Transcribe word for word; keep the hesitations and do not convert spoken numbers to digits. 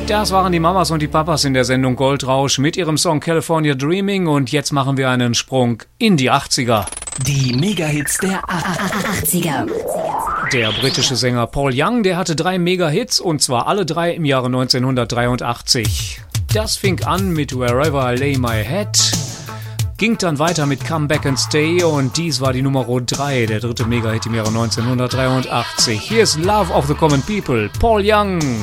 Das waren die Mamas und die Papas in der Sendung Goldrausch mit ihrem Song California Dreaming und jetzt machen wir einen Sprung in die achtziger. Die Mega-Hits der achtziger. Der britische Sänger Paul Young, der hatte drei Mega-Hits und zwar alle drei im Jahre neunzehnhundertdreiundachtzig. Das fing an mit Wherever I Lay My Head, ging dann weiter mit Come Back and Stay und dies war die Nummer drei, der dritte Mega-Hit im Jahre neunzehnhundertdreiundachtzig. Hier ist Love of the Common People, Paul Young.